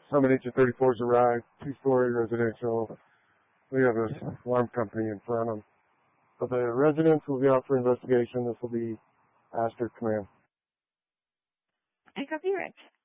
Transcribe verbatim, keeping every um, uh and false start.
Summit H thirty-fours arrived, two-story residential. We have an alarm company in front of them. But the residents will be out for investigation. This will be Astor Command. I copy, Rick.